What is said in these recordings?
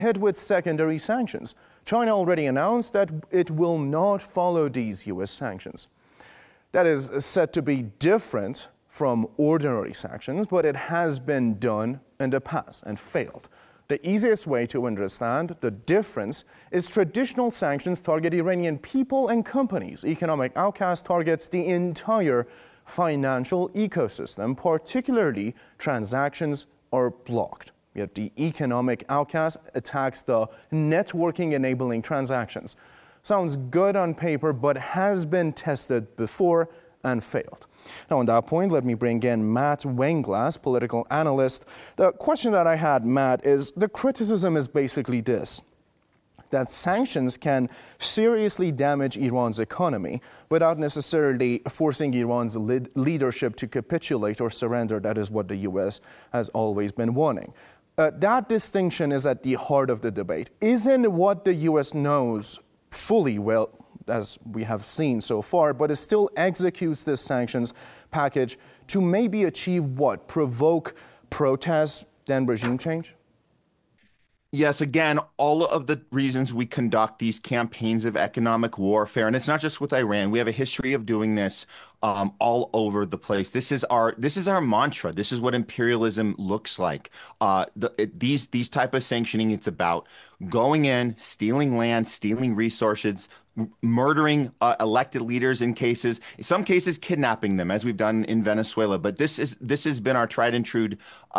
hit with secondary sanctions. China already announced that it will not follow these U.S. sanctions. That is said to be different from ordinary sanctions, but it has been done in the past and failed. The easiest way to understand the difference is traditional sanctions target Iranian people and companies. Economic outcast targets the entire financial ecosystem, particularly transactions are blocked. Yet the economic outcast attacks the networking enabling transactions. Sounds good on paper, but has been tested before and failed. Now, on that point, let me bring in Matt Weinglass, political analyst. The question that I had, Matt, is the criticism is basically this, that sanctions can seriously damage Iran's economy without necessarily forcing Iran's leadership to capitulate or surrender. That is what the U.S. has always been wanting. That distinction is at the heart of the debate. Isn't what the U.S. knows fully well, as we have seen so far, but it still executes this sanctions package to maybe achieve what? Provoke protests, then regime change? Yes, again, all of the reasons we conduct these campaigns of economic warfare, and it's not just with Iran. We have a history of doing this all over the place. This is our mantra. This is what imperialism looks like. These type of sanctioning, it's about going in, stealing land, stealing resources, murdering elected leaders in some cases kidnapping them, as we've done in Venezuela. But this has been our tried and true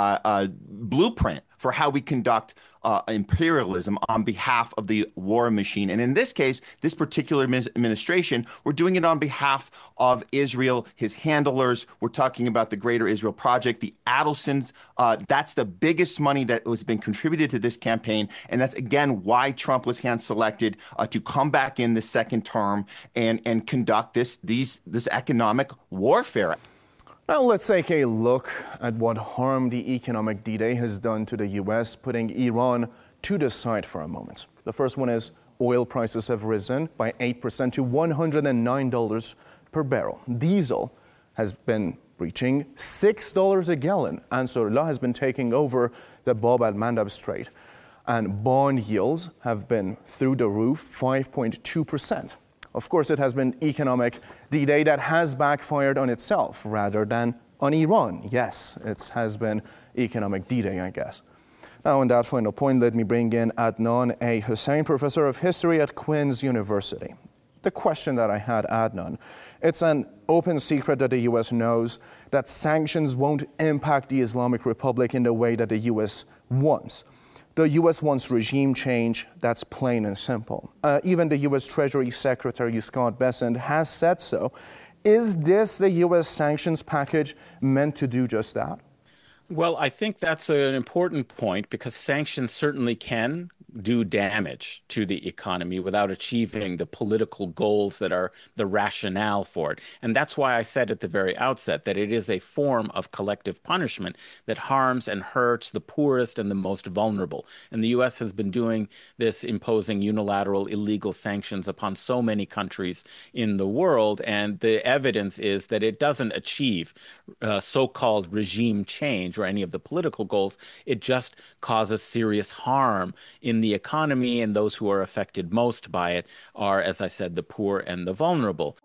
blueprint for how we conduct imperialism on behalf of the war machine. And in this case, this particular administration, we're doing it on behalf of Israel, his handlers. We're talking about the Greater Israel Project, the Adelsons. That's the biggest money that has been contributed to this campaign. And that's, again, why Trump was hand-selected to come back in the second term and conduct this economic warfare. Now let's take a look at what harm the economic D-Day has done to the U.S., putting Iran to the side for a moment. The first one is oil prices have risen by 8% to $109 per barrel. Diesel has been reaching $6 a gallon. Ansarullah has been taking over the Bab al-Mandab Strait. And bond yields have been through the roof, 5.2%. Of course, it has been economic D-Day that has backfired on itself rather than on Iran. Yes, it has been economic D-Day, I guess. Now, on that final point, let me bring in Adnan A. Hussein, professor of history at Queen's University. The question that I had, Adnan, it's an open secret that the U.S. knows that sanctions won't impact the Islamic Republic in the way that the U.S. wants. The U.S. wants regime change. That's plain and simple. Even the U.S. Treasury Secretary Scott Bessent has said so. Is this the U.S. sanctions package meant to do just that? Well, I think that's an important point because sanctions certainly can do damage to the economy without achieving the political goals that are the rationale for it. And that's why I said at the very outset that it is a form of collective punishment that harms and hurts the poorest and the most vulnerable. And the U.S. has been doing this, imposing unilateral illegal sanctions upon so many countries in the world. And the evidence is that it doesn't achieve so-called regime change or any of the political goals. It just causes serious harm in the economy, and those who are affected most by it are, as I said, the poor and the vulnerable.